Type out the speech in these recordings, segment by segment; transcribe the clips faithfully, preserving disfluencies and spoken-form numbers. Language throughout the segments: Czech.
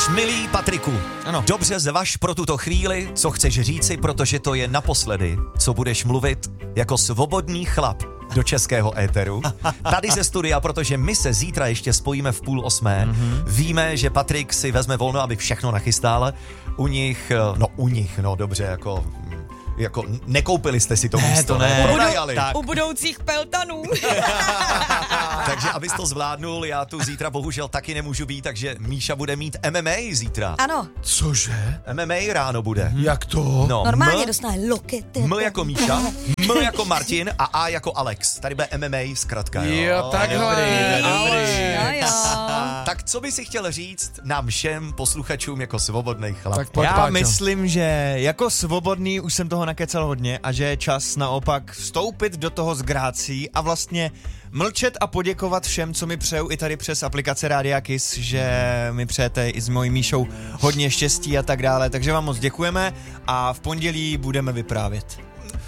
milý Patriku, ano. Dobře zvaž pro tuto chvíli, co chceš říci, protože to je naposledy, co budeš mluvit jako svobodný chlap do českého éteru. Tady ze studia, protože my se zítra ještě spojíme v půl osmé. Mm-hmm. Víme, že Patrik si vezme volno, aby všechno nachystal. U nich, no u nich, no dobře, jako... Jako nekoupili jste si to ne, místo, to ne. Prodajali. U budoucích peltanů. Takže abys to zvládnul, já tu zítra bohužel taky nemůžu být, takže Míša bude mít M M A zítra. Ano. Cože? M M A ráno bude. Jak to? No, Normálně M, dostane lokety. M jako Míša, M jako Martin a A jako Alex. Tady bude M M A zkratka, jo. Jo, takhle. Dobrý, Dobrý. jo, jo. Tak co by si chtěl říct nám všem posluchačům jako svobodný chlap? Tak pojď, Já Páťo. myslím, že jako svobodný už jsem toho nakecal hodně a že je čas naopak vstoupit do toho s grácí a vlastně mlčet a poděkovat všem, co mi přejou i tady přes aplikace Rádia Kiss, že mi přejete i s mojí Míšou hodně štěstí a tak dále. Takže vám moc děkujeme a v pondělí budeme vyprávět.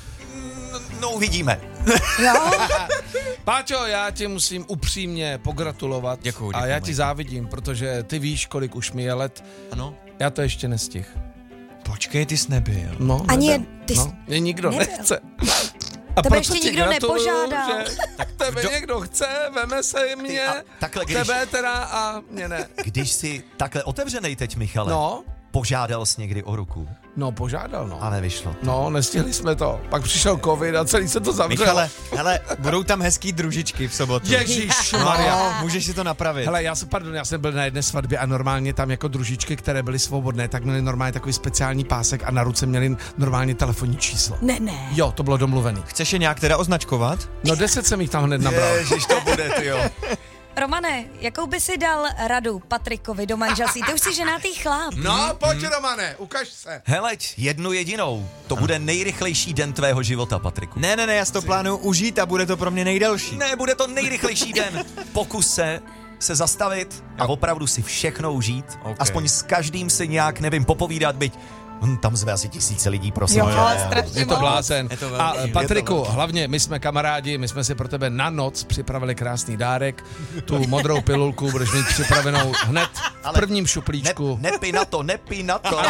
No uvidíme. Jo? Páťo, já ti musím upřímně pogratulovat. Děkuju, A děkuju, já ti Majko. závidím, protože ty víš, kolik už mi je let. Ano. Já to ještě nestihl. Počkej, ty jsi nebyl. No, Ani nebyl. ty jsi no, mě nikdo nebyl. nechce. A Tebe proto ještě ti nikdo gratuluju, nepožádal. Že tak tebe Kdo- někdo chce, veme se mě, a takhle, když- tebe teda a mě ne. Když jsi takhle otevřenej teď, Michale, No, požádal jsi někdy o ruku no požádal, no. a nevyšlo. No, nestihli jsme to. Pak přišel covid a celý se to zavřelo. Michale, hele, budou tam hezký družičky v sobotu. Ježišmarja. No, můžeš si to napravit. Hele, já jsem, pardon, já jsem byl na jedné svatbě a normálně tam jako družičky, které byly svobodné, tak měly normálně takový speciální pásek a na ruce měli normálně telefonní číslo. Ne, ne. Jo, to bylo domluvený. Chceš je nějak teda označkovat? No deset jsem jich tam hned nabral. Ježiš, to bude, ty jo. Romane, jakou by si dal radu Patrikovi do manželství? Ty už jsi ženatý chlap. No, pojď, Romane, ukaž se. Heleď, jednu jedinou. To bude nejrychlejší den tvého života, Patriku. Ne, ne, ne, já si to plánuju užít a bude to pro mě nejdelší. Ne, bude to nejrychlejší den. Pokus se se zastavit a opravdu si všechno užít. Okay. Aspoň s každým si nějak, nevím, popovídat, byť hm, tam zve asi tisíce lidí, prosím. Jo, tě. strašně Je to moc. blázen. Je to A velký. Patriku, Je to hlavně my jsme kamarádi, my jsme si pro tebe na noc připravili krásný dárek. Tu modrou pilulku budeš mít připravenou hned v prvním Ne, šuplíčku. nepij na to, nepij na to.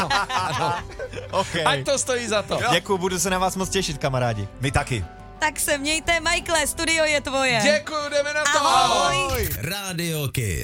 Okay. Ať to stojí za to. Děkuju, budu se na vás moc těšit, kamarádi. My taky. Tak se mějte, Michaele, studio je tvoje. Děkuju, jdeme na to. Ahoj. Radio Kiss.